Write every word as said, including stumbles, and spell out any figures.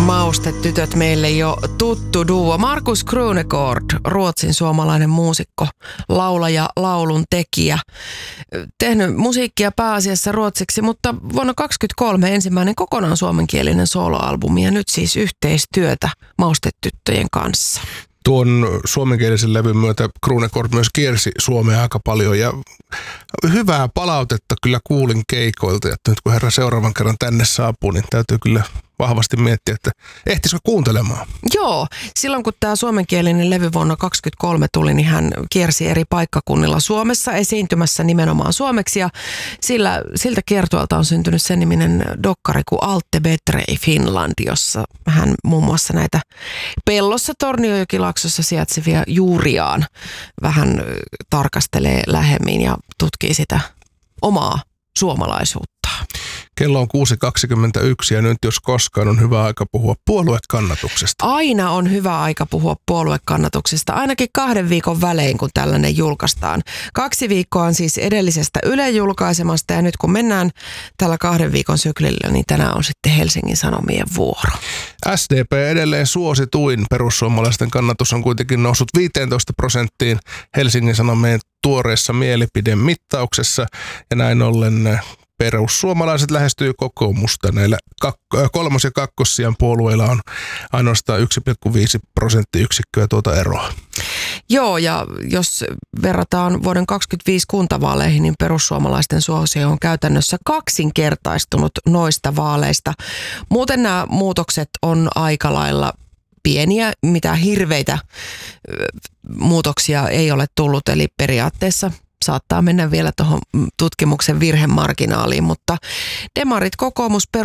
Maustetytöt meille jo tuttu duo. Markus Krunegård, Ruotsin suomalainen muusikko, laulaja, laulun tekijä. Tehnyt musiikkia pääasiassa ruotsiksi, mutta vuonna kaksikymmentäkolme ensimmäinen kokonaan suomenkielinen soloalbumi ja nyt siis yhteistyötä Maustetyttöjen kanssa. Tuon suomenkielisen levyn myötä Krunegård myös kiersi Suomea aika paljon ja hyvää palautetta kyllä kuulin keikoilta, että nyt kun herra seuraavan kerran tänne saapuu, niin täytyy kyllä vahvasti miettiä, että ehtisikö kuuntelemaan. Joo, silloin kun tämä suomenkielinen levy vuonna kaksikymmentäkolme tuli, niin hän kiersi eri paikkakunnilla Suomessa esiintymässä nimenomaan suomeksi ja sillä, siltä kiertueelta on syntynyt sen niminen dokkari kuin Allt är bättre i Finland, jossa hän muun muassa näitä Pellossa Tornionjokilaaksossa sijaitsevia juuriaan vähän tarkastelee lähemmin ja tutkii sitä omaa suomalaisuutta. Kello on kuusi kaksikymmentäyksi ja nyt jos koskaan on hyvä aika puhua puoluekannatuksesta. Aina on hyvä aika puhua puoluekannatuksesta, ainakin kahden viikon välein, kun tällainen julkaistaan. Kaksi viikkoa on siis edellisestä Ylen julkaisemasta ja nyt kun mennään tällä kahden viikon syklillä, niin tänään on sitten Helsingin Sanomien vuoro. S D P edelleen suosituin. Perussuomalaisten kannatus on kuitenkin noussut viisitoista prosenttiin Helsingin Sanomien tuoreessa mielipidemittauksessa ja näin ollen perussuomalaiset lähestyy kokoomusta. Näillä kak- kolmos- ja kakkossijan puolueilla on ainoastaan yksi pilkku viisi prosenttiyksikköä tuota eroa. Joo, ja jos verrataan vuoden kaksikymmentäviisi kuntavaaleihin, niin perussuomalaisten suosio on käytännössä kaksinkertaistunut noista vaaleista. Muuten nämä muutokset on aika lailla pieniä, mitä hirveitä muutoksia ei ole tullut, eli periaatteessa saattaa mennä vielä tuohon tutkimuksen virhemarginaaliin, mutta demarit, kokoomus,